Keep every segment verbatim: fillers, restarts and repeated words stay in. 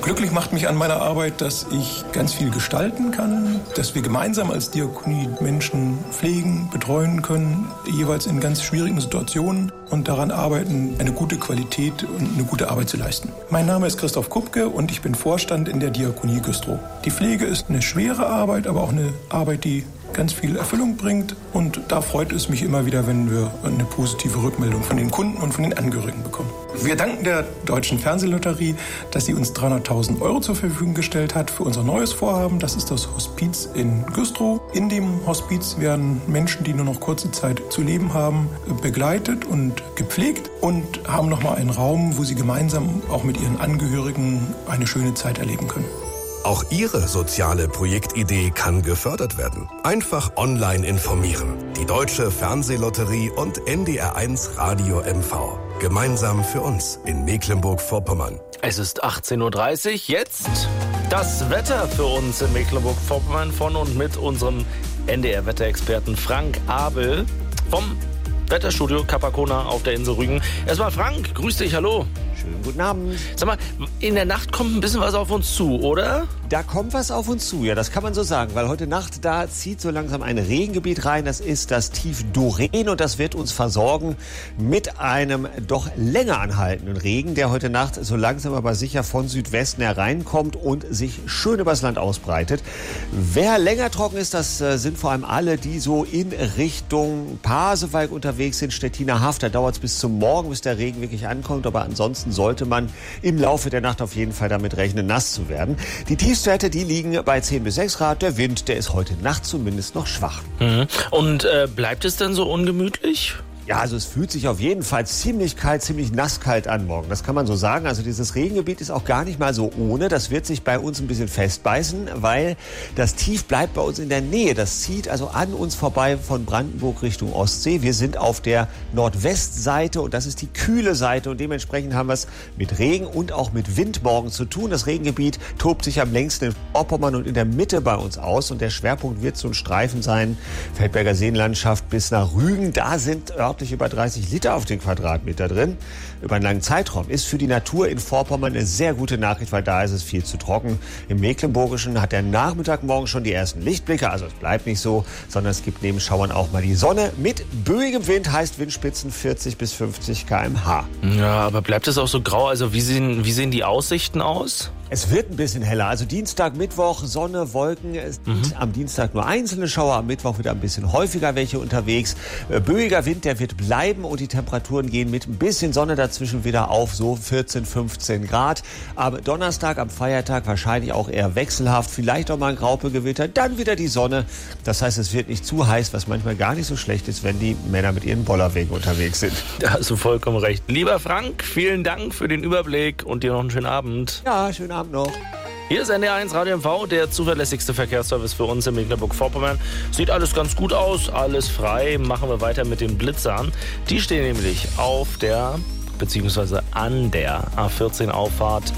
Glücklich macht mich an meiner Arbeit, dass ich ganz viel gestalten kann, dass wir gemeinsam als Diakonie Menschen pflegen, betreuen können, jeweils in ganz schwierigen Situationen und daran arbeiten, eine gute Qualität und eine gute Arbeit zu leisten. Mein Name ist Christoph Kupke und ich bin Vorstand in der Diakonie Güstrow. Die Pflege ist eine schwere Arbeit, aber auch eine Arbeit, die ganz viel Erfüllung bringt. Und da freut es mich immer wieder, wenn wir eine positive Rückmeldung von den Kunden und von den Angehörigen bekommen. Wir danken der Deutschen Fernsehlotterie, dass sie uns dreihunderttausend Euro zur Verfügung gestellt hat für unser neues Vorhaben. Das ist das Hospiz in Güstrow. In dem Hospiz werden Menschen, die nur noch kurze Zeit zu leben haben, begleitet und gepflegt und haben nochmal einen Raum, wo sie gemeinsam auch mit ihren Angehörigen eine schöne Zeit erleben können. Auch Ihre soziale Projektidee kann gefördert werden. Einfach online informieren. Die Deutsche Fernsehlotterie und N D R eins Radio M V. Gemeinsam für uns in Mecklenburg-Vorpommern. Es ist achtzehn Uhr dreißig. Jetzt das Wetter für uns in Mecklenburg-Vorpommern von und mit unserem N D R-Wetterexperten Frank Abel vom Wetterstudio Capacona auf der Insel Rügen. Erstmal Frank, grüß dich, hallo. Schönen guten Abend. Sag mal, in der Nacht kommt ein bisschen was auf uns zu, oder? Da kommt was auf uns zu, ja, das kann man so sagen, weil heute Nacht, da zieht so langsam ein Regengebiet rein, das ist das Tief Doreen und das wird uns versorgen mit einem doch länger anhaltenden Regen, der heute Nacht so langsam aber sicher von Südwesten hereinkommt und sich schön übers Land ausbreitet. Wer länger trocken ist, das sind vor allem alle, die so in Richtung Pasewalk unterwegs sind, Stettiner Haff, da dauert es bis zum Morgen, bis der Regen wirklich ankommt, aber ansonsten sollte man im Laufe der Nacht auf jeden Fall damit rechnen, nass zu werden. Die Tiefstwerte, die liegen bei zehn bis sechs Grad. Der Wind, der ist heute Nacht zumindest noch schwach. Mhm. Und äh, bleibt es denn so ungemütlich? Ja, also es fühlt sich auf jeden Fall ziemlich kalt, ziemlich nasskalt an morgen. Das kann man so sagen. Also dieses Regengebiet ist auch gar nicht mal so ohne. Das wird sich bei uns ein bisschen festbeißen, weil das Tief bleibt bei uns in der Nähe. Das zieht also an uns vorbei von Brandenburg Richtung Ostsee. Wir sind auf der Nordwestseite und das ist die kühle Seite. Und dementsprechend haben wir es mit Regen und auch mit Wind morgen zu tun. Das Regengebiet tobt sich am längsten in Vorpommern und in der Mitte bei uns aus. Und der Schwerpunkt wird so ein Streifen sein, Feldberger Seenlandschaft bis nach Rügen. Da sind über dreißig Liter auf den Quadratmeter drin. Über einen langen Zeitraum ist für die Natur in Vorpommern eine sehr gute Nachricht, weil da ist es viel zu trocken. Im Mecklenburgischen hat der Nachmittag morgen schon die ersten Lichtblicke, also es bleibt nicht so, sondern es gibt neben Schauern auch mal die Sonne. Mit böigem Wind heißt Windspitzen vierzig bis fünfzig Kilometer pro Stunde. Ja, aber bleibt es auch so grau? Also wie sehen, wie sehen die Aussichten aus? Es wird ein bisschen heller. Also Dienstag, Mittwoch, Sonne, Wolken. Es Mhm. sind am Dienstag nur einzelne Schauer, am Mittwoch wieder ein bisschen häufiger welche unterwegs. Äh, Böiger Wind, der wird bleiben und die Temperaturen gehen mit ein bisschen Sonne dazwischen wieder auf so vierzehn, fünfzehn Grad. Am Donnerstag, am Feiertag wahrscheinlich auch eher wechselhaft. Vielleicht auch mal ein Graupegewitter, dann wieder die Sonne. Das heißt, es wird nicht zu heiß, was manchmal gar nicht so schlecht ist, wenn die Männer mit ihren Bollerwegen unterwegs sind. Da hast du vollkommen recht. Lieber Frank, vielen Dank für den Überblick und dir noch einen schönen Abend. Ja, schönen Abend noch. Hier ist N D R eins Radio M V, der zuverlässigste Verkehrsservice für uns in Mecklenburg-Vorpommern. Sieht alles ganz gut aus, alles frei. Machen wir weiter mit den Blitzern. Die stehen nämlich auf der, beziehungsweise an der A vierzehn Auffahrt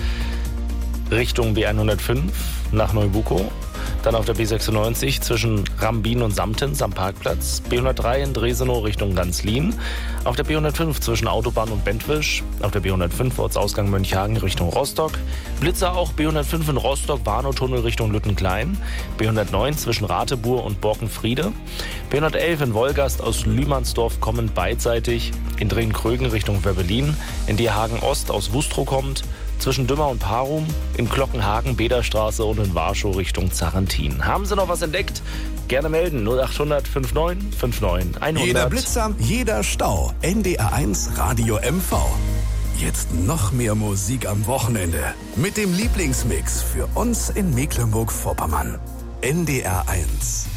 Richtung B hundertfünf nach Neubukow. Dann auf der B sechsundneunzig zwischen Rambin und Samtens am Parkplatz. B hundertdrei in Dresenow Richtung Ganzlin. Auf der B hundertfünf zwischen Autobahn und Bentwisch. Auf der B hundertfünf Ortsausgang Mönchhagen Richtung Rostock. Blitzer auch B hundertfünf in Rostock, Warnow-Tunnel Richtung Lüttenklein. B hundertneun zwischen Ratebuhr und Borkenfriede. B hundertelf in Wolgast aus Lühmannsdorf kommend beidseitig. In Drehen-Krögen Richtung Werbelin. In Dierhagen Ost aus Wustrow kommt. Zwischen Dümmer und Parum, in Glockenhagen, Bederstraße und in Warschau Richtung Zarentin. Haben Sie noch was entdeckt? Gerne melden. null achthundert neunundfünfzig neunundneunzig hundert. Jeder Blitzer, jeder Stau. N D R eins Radio M V. Jetzt noch mehr Musik am Wochenende. Mit dem Lieblingsmix für uns in Mecklenburg-Vorpommern. N D R eins.